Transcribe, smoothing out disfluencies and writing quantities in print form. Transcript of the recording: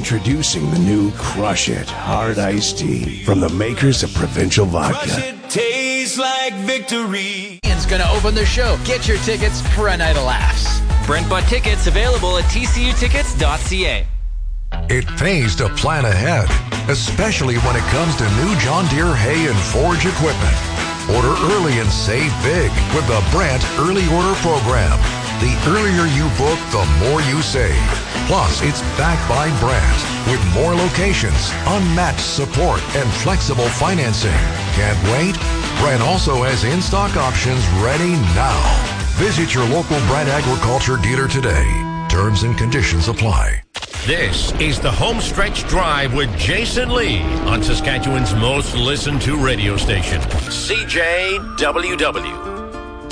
Introducing the new Crush It Hard Iced Tea from the makers of Provincial Vodka. Crush it, tastes like victory. Ian's going to open the show. Get your tickets for a night of laughs. Brent Butt tickets available at tcutickets.ca. It pays to plan ahead, especially when it comes to new John Deere hay and forage equipment. Order early and save big with the Brandt Early Order Program. The earlier you book, the more you save. Plus, it's backed by Brandt with more locations, unmatched support, and flexible financing. Can't wait? Brandt also has in-stock options ready now. Visit your local Brandt Agriculture dealer today. Terms and conditions apply. This is the Homestretch Drive with Jason Lee on Saskatchewan's most listened to radio station, CJWW.